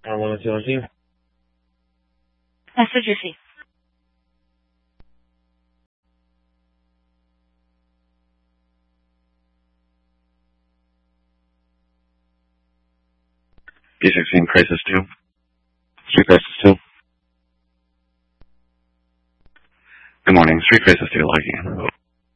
112 Message received. B16 Crisis 2. 3 Crisis 2. Good morning, 3 Crisis 2 logging in.